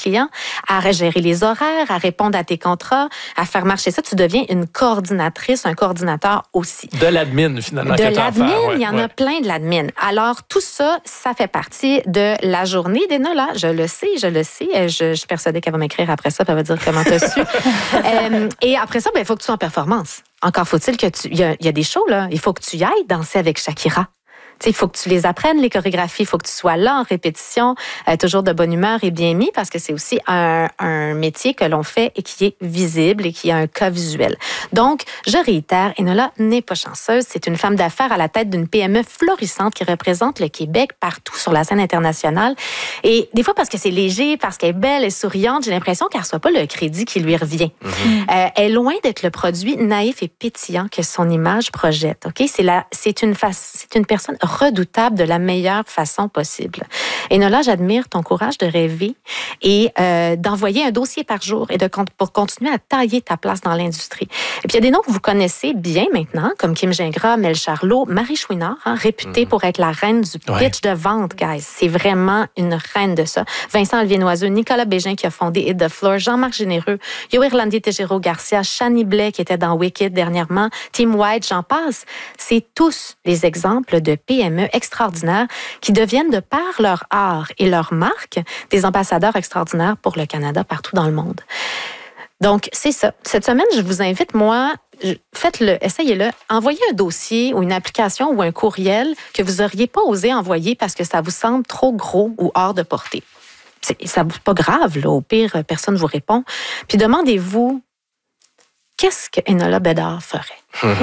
clients, à gérer les horaires, à répondre à tes contrats, à faire marcher ça. Tu deviens une coordinatrice, un coordinateur aussi. De l'admin, finalement. De l'admin, il y en a plein de l'admin. Alors, tout ça, ça fait partie de la journée d'Enola. Je le sais. Je suis persuadée qu'elle va m'écrire après ça, puis elle va dire comment tu as su. Et après ça, il faut que tu sois en performance. Encore faut-il que il y a des shows, là. Il faut que tu y ailles danser avec Shakira. Il faut que tu les apprennes, les chorégraphies. Il faut que tu sois là en répétition, toujours de bonne humeur et bien mis, parce que c'est aussi un métier que l'on fait et qui est visible et qui a un cas visuel. Donc, je réitère, Enola n'est pas chanceuse. C'est une femme d'affaires à la tête d'une PME florissante qui représente le Québec partout sur la scène internationale. Et des fois, parce que c'est léger, parce qu'elle est belle et souriante, j'ai l'impression qu'elle ne reçoit pas le crédit qui lui revient. Elle est loin d'être le produit naïf et pétillant que son image projette. Okay? C'est une personne redoutable de la meilleure façon possible. Enola, j'admire ton courage de rêver et d'envoyer un dossier par jour et pour continuer à tailler ta place dans l'industrie. Et puis, il y a des noms que vous connaissez bien maintenant, comme Kim Gingras, Mel Charlot, Marie Chouinard, réputée pour être la reine du pitch de vente, guys. C'est vraiment une reine de ça. Vincent Olivier-Noiseux, Nicolas Bégin qui a fondé Hit the Floor, Jean-Marc Généreux, Yo Irlandi Tejero Garcia, Shani Blais qui était dans Wicked dernièrement, Tim White, j'en passe. C'est tous les exemples de PME extraordinaires qui deviennent, de par leur art et leur marque, des ambassadeurs extraordinaires pour le Canada partout dans le monde. Donc, c'est ça. Cette semaine, je vous invite, faites-le, essayez-le. Envoyez un dossier ou une application ou un courriel que vous n'auriez pas osé envoyer parce que ça vous semble trop gros ou hors de portée. C'est pas grave, là. Au pire, personne ne vous répond. Puis demandez-vous, qu'est-ce que Enola Bédard ferait?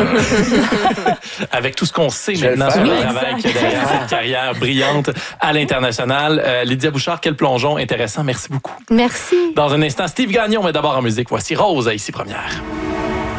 Avec tout ce qu'on sait maintenant sur le travail qu'il y a derrière cette carrière brillante à l'international. Lydia Bouchard, quel plongeon intéressant. Merci beaucoup. Merci. Dans un instant, Steve Gagnon, mais d'abord en musique. Voici Rose, ici première.